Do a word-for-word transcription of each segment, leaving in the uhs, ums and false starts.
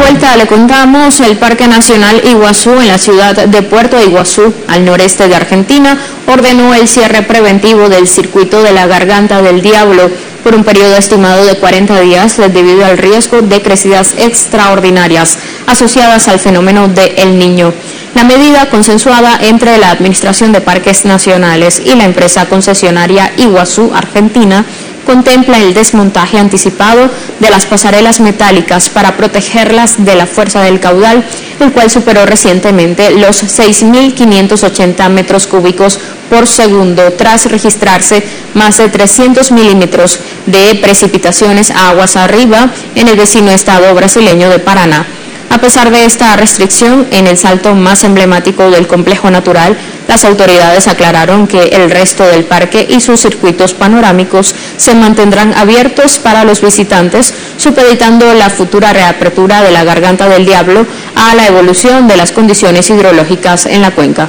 vuelta le contamos, el Parque Nacional Iguazú en la ciudad de Puerto Iguazú, al noreste de Argentina, ordenó el cierre preventivo del circuito de la Garganta del Diablo por un periodo estimado de cuarenta días debido al riesgo de crecidas extraordinarias asociadas al fenómeno de El Niño. La medida, consensuada entre la Administración de Parques Nacionales y la empresa concesionaria Iguazú Argentina, contempla el desmontaje anticipado de las pasarelas metálicas para protegerlas de la fuerza del caudal, el cual superó recientemente los seis mil quinientos ochenta metros cúbicos por segundo tras registrarse más de trescientos milímetros de precipitaciones aguas arriba en el vecino estado brasileño de Paraná. A pesar de esta restricción en el salto más emblemático del complejo natural, las autoridades aclararon que el resto del parque y sus circuitos panorámicos se mantendrán abiertos para los visitantes, supeditando la futura reapertura de la Garganta del Diablo a la evolución de las condiciones hidrológicas en la cuenca.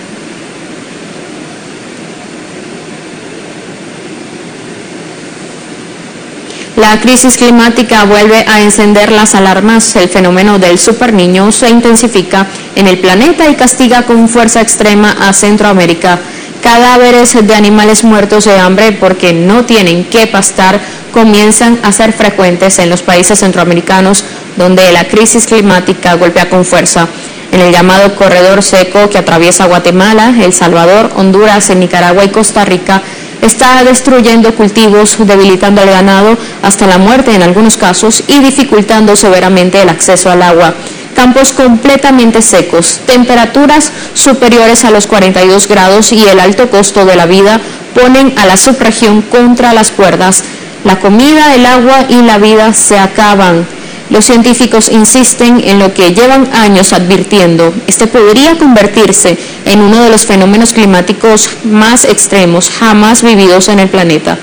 La crisis climática vuelve a encender las alarmas. El fenómeno del superniño se intensifica en el planeta y castiga con fuerza extrema a Centroamérica. Cadáveres de animales muertos de hambre porque no tienen que pastar comienzan a ser frecuentes en los países centroamericanos donde la crisis climática golpea con fuerza. En el llamado corredor seco que atraviesa Guatemala, El Salvador, Honduras, Nicaragua y Costa Rica, está destruyendo cultivos, debilitando al ganado hasta la muerte en algunos casos y dificultando severamente el acceso al agua. Campos completamente secos, temperaturas superiores a los cuarenta y dos grados y el alto costo de la vida ponen a la subregión contra las cuerdas. La comida, el agua y la vida se acaban. Los científicos insisten en lo que llevan años advirtiendo. Este podría convertirse en uno de los fenómenos climáticos más extremos jamás vividos en el planeta.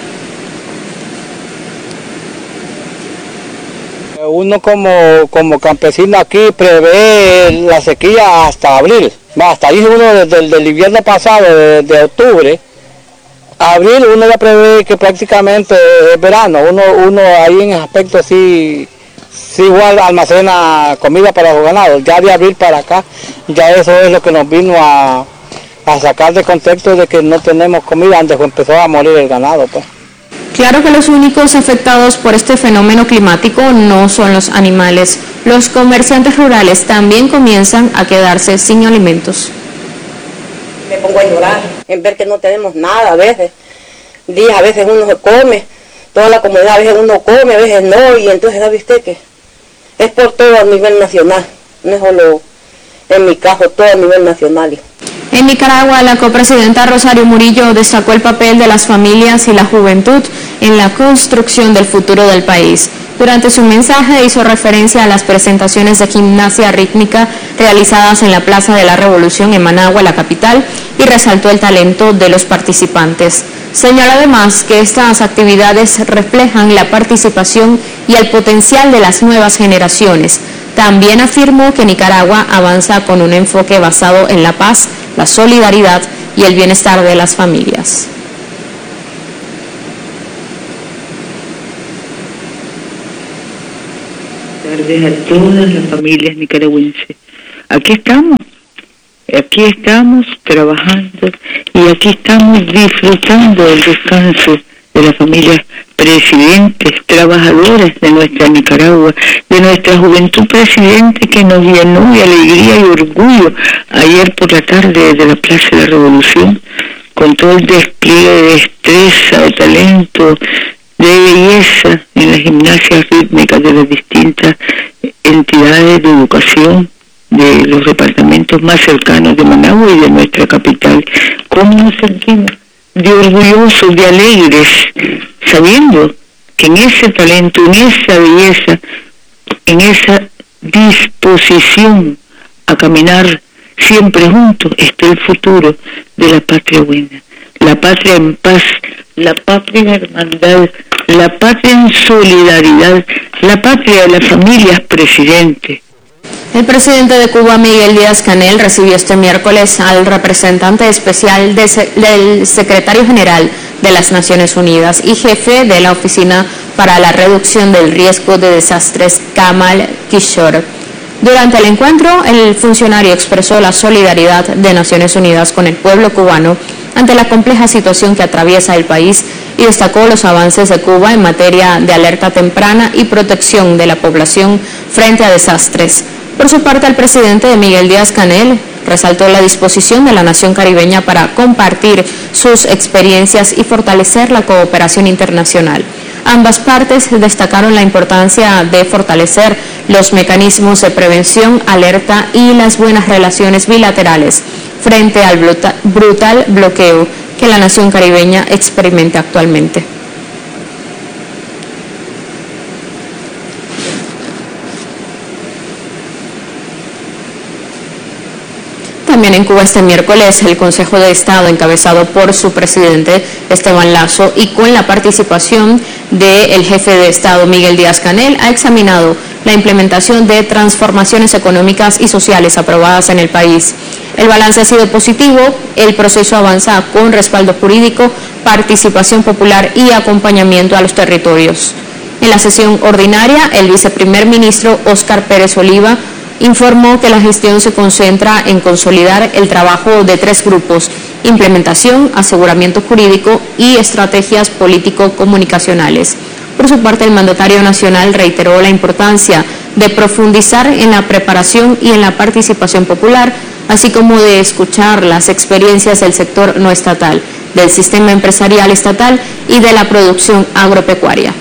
Uno como, como campesino aquí prevé la sequía hasta abril. Hasta ahí uno desde el del invierno pasado, de, de octubre, a abril uno ya prevé que prácticamente es verano. Uno, uno ahí en aspecto así... Sí, igual almacena comida para los ganados. Ya de abril para acá, ya eso es lo que nos vino a, a sacar de contexto de que no tenemos comida antes que empezó a morir el ganado, pues. Claro que los únicos afectados por este fenómeno climático no son los animales. Los comerciantes rurales también comienzan a quedarse sin alimentos. Me pongo a llorar en ver que no tenemos nada a veces. Días a veces uno se come, toda la comunidad a veces uno come, a veces no, y entonces sabe usted que es por todo a nivel nacional, no es solo en mi caso, todo a nivel nacional. En Nicaragua, la copresidenta Rosario Murillo destacó el papel de las familias y la juventud en la construcción del futuro del país. Durante su mensaje hizo referencia a las presentaciones de gimnasia rítmica realizadas en la Plaza de la Revolución en Managua, la capital, y resaltó el talento de los participantes. Señaló además que estas actividades reflejan la participación y el potencial de las nuevas generaciones. También afirmó que Nicaragua avanza con un enfoque basado en la paz, la solidaridad y el bienestar de las familias. Buenas tardes a todas las familias nicaragüenses. Aquí estamos, aquí estamos trabajando y aquí estamos disfrutando del descanso de las familias presidentes, trabajadoras de nuestra Nicaragua, de nuestra juventud presidente que nos llenó de alegría y orgullo ayer por la tarde de la Plaza de la Revolución, con todo el despliegue de destreza, de talento, de belleza en las gimnasias rítmicas de las distintas entidades de educación de los departamentos más cercanos de Managua y de nuestra capital. ¿Cómo nos sentimos de orgullosos, de alegres, sabiendo que en ese talento, en esa belleza, en esa disposición a caminar siempre juntos está el futuro de la patria buena, la patria en paz, la patria en hermandad, la patria en solidaridad, la patria de las familias presidentes? El presidente de Cuba, Miguel Díaz-Canel, recibió este miércoles al representante especial de, del secretario general de las Naciones Unidas y jefe de la Oficina para la Reducción del Riesgo de Desastres, Kamal Kishore. Durante el encuentro, el funcionario expresó la solidaridad de Naciones Unidas con el pueblo cubano ante la compleja situación que atraviesa el país y destacó los avances de Cuba en materia de alerta temprana y protección de la población frente a desastres. Por su parte, el presidente Miguel Díaz-Canel resaltó la disposición de la nación caribeña para compartir sus experiencias y fortalecer la cooperación internacional. Ambas partes destacaron la importancia de fortalecer los mecanismos de prevención, alerta y las buenas relaciones bilaterales frente al brutal bloqueo que la nación caribeña experimenta actualmente. También en Cuba este miércoles el Consejo de Estado, encabezado por su presidente Esteban Lazo y con la participación del jefe de Estado Miguel Díaz-Canel, ha examinado la implementación de transformaciones económicas y sociales aprobadas en el país. El balance ha sido positivo, el proceso avanza con respaldo jurídico, participación popular y acompañamiento a los territorios. En la sesión ordinaria, el viceprimer ministro Óscar Pérez Oliva informó que la gestión se concentra en consolidar el trabajo de tres grupos: implementación, aseguramiento jurídico y estrategias político-comunicacionales. Por su parte, el mandatario nacional reiteró la importancia de profundizar en la preparación y en la participación popular, así como de escuchar las experiencias del sector no estatal, del sistema empresarial estatal y de la producción agropecuaria.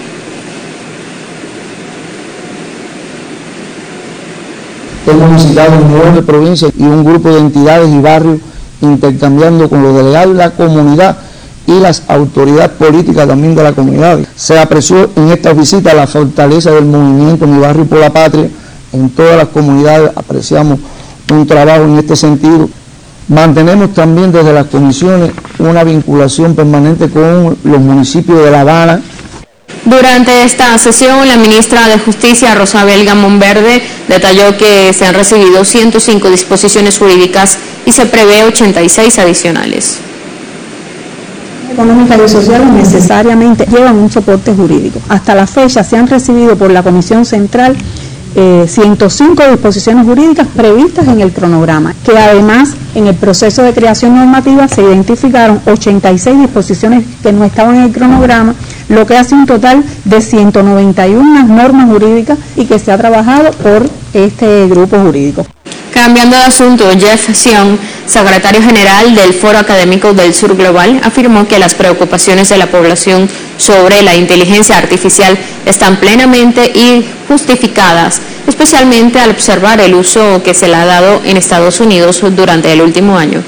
Hemos visitado nueve provincias y un grupo de entidades y barrios intercambiando con los delegados de la comunidad y las autoridades políticas también de la comunidad. Se apreció en esta visita la fortaleza del movimiento Mi Barrio por la Patria. En todas las comunidades apreciamos un trabajo en este sentido. Mantenemos también desde las comisiones una vinculación permanente con los municipios de La Habana. Durante esta sesión, la ministra de Justicia, Rosabel Gamón Verde, detalló que se han recibido ciento cinco disposiciones jurídicas y se prevé ochenta y seis adicionales. Económicas y sociales necesariamente llevan un soporte jurídico. Hasta la fecha se han recibido por la Comisión Central eh, ciento cinco disposiciones jurídicas previstas en el cronograma, que además en el proceso de creación normativa se identificaron ochenta y seis disposiciones que no estaban en el cronograma, lo que hace un total de ciento noventa y una normas jurídicas y que se ha trabajado por este grupo jurídico. Cambiando de asunto, Jeff Sion, secretario general del Foro Académico del Sur Global, afirmó que las preocupaciones de la población sobre la inteligencia artificial están plenamente y justificadas, especialmente al observar el uso que se le ha dado en Estados Unidos durante el último año.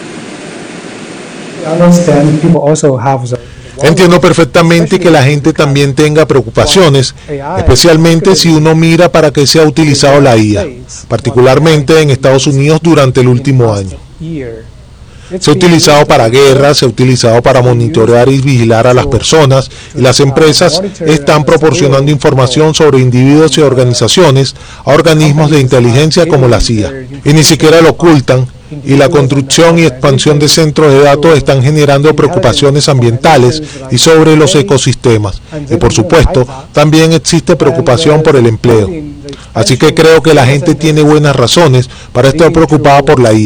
Entiendo perfectamente que la gente también tenga preocupaciones, especialmente si uno mira para qué se ha utilizado la I A, particularmente en Estados Unidos durante el último año. Se ha utilizado para guerras, se ha utilizado para monitorear y vigilar a las personas, y las empresas están proporcionando información sobre individuos y organizaciones a organismos de inteligencia como la C I A, y ni siquiera lo ocultan. Y la construcción y expansión de centros de datos están generando preocupaciones ambientales y sobre los ecosistemas. Y por supuesto, también existe preocupación por el empleo. Así que creo que la gente tiene buenas razones para estar preocupada por la I A.